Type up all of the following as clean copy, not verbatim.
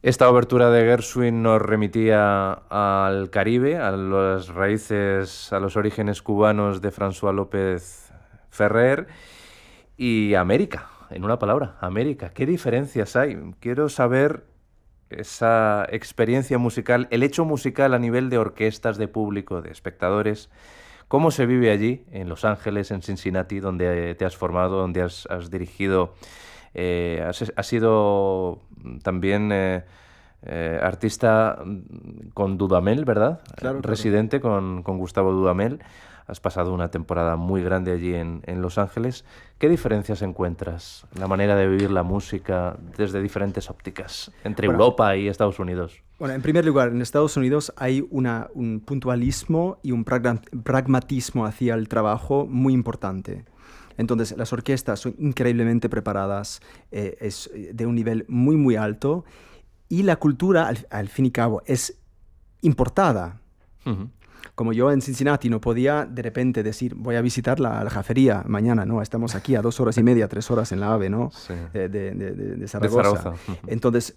Esta obertura de Gershwin nos remitía al Caribe, a las raíces, a los orígenes cubanos de François López Ferrer y América, en una palabra, América. ¿Qué diferencias hay? Quiero saber esa experiencia musical, el hecho musical a nivel de orquestas, de público, de espectadores. ¿Cómo se vive allí, en Los Ángeles, en Cincinnati, donde te has formado, donde has dirigido? Has sido también artista con Dudamel, ¿verdad? Claro, claro. Residente con Gustavo Dudamel. Has pasado una temporada muy grande allí en Los Ángeles. ¿Qué diferencias encuentras en la manera de vivir la música desde diferentes ópticas entre Bueno, Europa y Estados Unidos? bueno, en primer lugar, en Estados Unidos hay un puntualismo y un pragmatismo hacia el trabajo muy importante. Entonces, las orquestas son increíblemente preparadas, es de un nivel muy, muy alto, y la cultura, al fin y cabo, es importada. Ujú. Como yo en Cincinnati no podía de repente decir, voy a visitar la aljafería mañana, ¿no? Estamos aquí a 2 horas y media, 3 horas en la AVE, ¿no? Sí. De De Zaragoza. Zaragoza. Ujú. Entonces,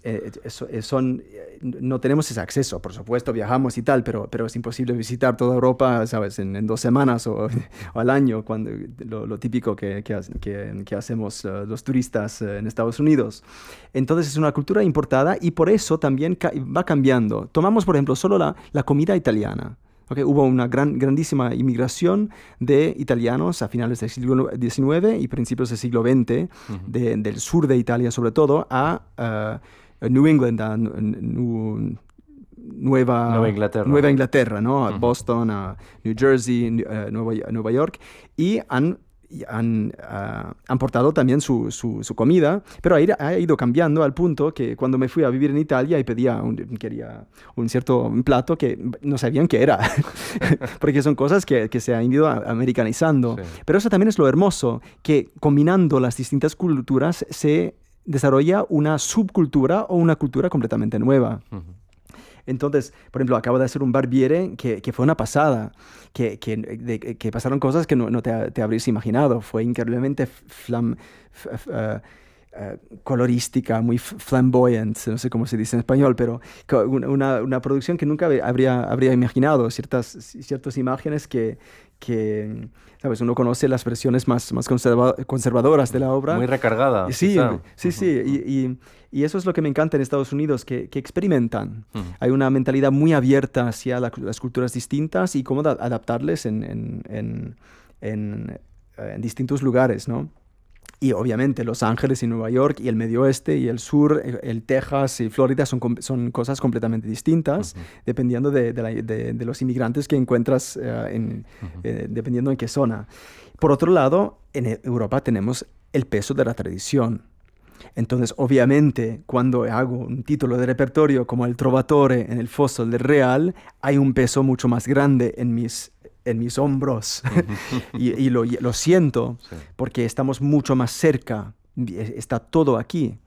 no tenemos ese acceso. Por supuesto, viajamos y tal, pero es imposible visitar toda Europa, ¿sabes? En 2 semanas o al año, cuando lo típico que hacemos los turistas en Estados Unidos. Entonces, es una cultura importada y por eso también va cambiando. Tomamos, por ejemplo, solo la comida italiana. Okay, hubo una grandísima inmigración de italianos a finales del siglo XIX y principios del siglo XX, Ujú. del sur de Italia sobre todo, a New England, a Nueva Inglaterra. Nueva Inglaterra, ¿no? A Ujú. Boston, a New Jersey, Nueva York, y han portado también su comida, pero ha ido cambiando al punto que cuando me fui a vivir en Italia y quería un cierto plato que no sabían qué era, porque son cosas que se han ido americanizando. Sí. Pero eso también es lo hermoso, que combinando las distintas culturas se desarrolla una subcultura o una cultura completamente nueva. Ujú. Entonces, por ejemplo, acabo de hacer un Barbiere que fue una pasada, que pasaron cosas que no te habrías imaginado. Fue increíblemente colorística, muy flamboyant, no sé cómo se dice en español, pero una producción que nunca habría imaginado, ciertas imágenes que, ¿sabes? Uno conoce las versiones más conservadoras de la obra. Muy recargada, Sí, quizá. sí, Ujú. sí, y eso es lo que me encanta en Estados Unidos, que experimentan. Ujú. Hay una mentalidad muy abierta hacia las culturas distintas y cómo adaptarles en distintos lugares, ¿no? Y obviamente Los Ángeles y Nueva York y el Medio Oeste y el Sur, el Texas y Florida son cosas completamente distintas, Ujú. dependiendo de los inmigrantes que encuentras, Ujú. dependiendo en qué zona. Por otro lado, en Europa tenemos el peso de la tradición. Entonces, obviamente, cuando hago un título de repertorio como El Trovatore en el Fosso del Real, hay un peso mucho más grande en mis hombros. Ujú. Y lo siento Sí. porque estamos mucho más cerca. Está todo aquí.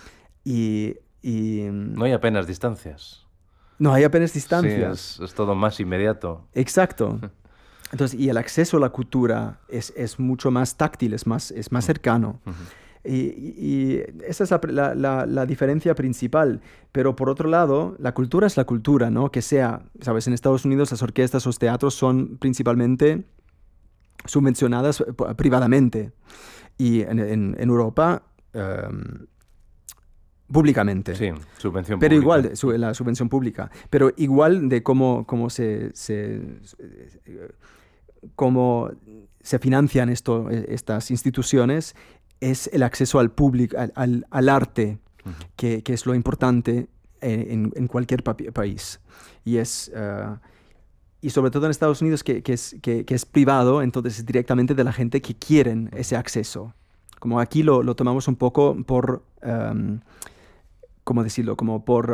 No hay apenas distancias. No hay apenas Sí, distancias. es todo más inmediato. Exacto. Entonces, y el acceso a la cultura es mucho más táctil, es más cercano. Ujú. Y esa es la diferencia principal. Pero por otro lado, la cultura es la cultura, ¿no? Que sea, sabes, en Estados Unidos las orquestas, los teatros son principalmente subvencionadas privadamente. Y en Europa, públicamente. Sí, subvención Pero pública. igual, la subvención pública. Pero igual de cómo se financian estas instituciones, es el acceso al público, al arte, Ujú. que es lo importante en cualquier país. Y sobre todo en Estados Unidos, que es privado, entonces es directamente de la gente que quieren ese acceso. Como aquí lo tomamos un poco por, ¿cómo decirlo? Como por...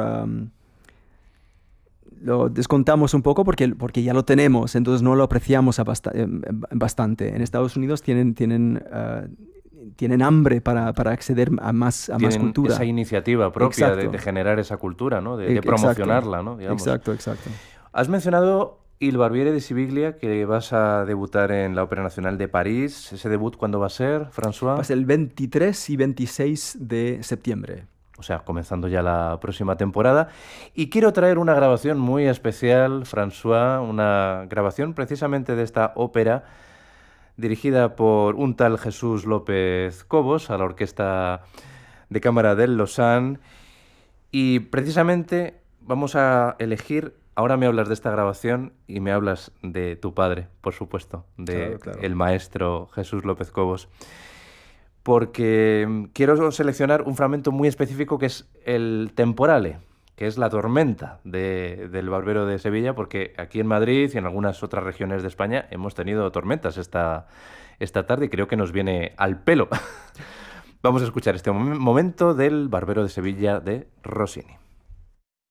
lo descontamos un poco porque ya lo tenemos, entonces no lo apreciamos bastante. En Estados Unidos tienen hambre para acceder a más Tienen cultura. esa iniciativa propia de Exacto, generar esa cultura, ¿no? De exacto, promocionarla, ¿no? Digamos. exacto, exacto. Has mencionado Il Barbiere di Siviglia, que vas a debutar en la Ópera Nacional de París. ¿Ese debut cuándo va a ser, François? Va a ser el 23 y 26 de septiembre. o sea, comenzando ya la próxima temporada. Y quiero traer una grabación muy especial, François, una grabación precisamente de esta ópera dirigida por un tal Jesús López Cobos a la Orquesta de Cámara del Lausanne. Y precisamente vamos a elegir, ahora me hablas de esta grabación y me hablas de tu padre, por supuesto, de Claro. el maestro Jesús López Cobos, porque quiero seleccionar un fragmento muy específico que es el temporale, que es la tormenta del Barbero de Sevilla, porque aquí en Madrid y en algunas otras regiones de España hemos tenido tormentas esta tarde y creo que nos viene al pelo. Vamos a escuchar este momento del Barbero de Sevilla de Rossini.